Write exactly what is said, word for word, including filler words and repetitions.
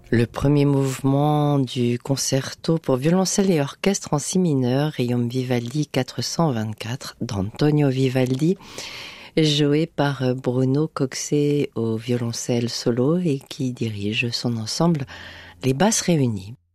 Le premier mouvement du concerto pour violoncelle et orchestre en si mineur, Requiem Vivaldi quatre cent vingt-quatre, d'Antonio Vivaldi, joué par Bruno Coxet au violoncelle solo et qui dirige son ensemble Les Basses Réunies.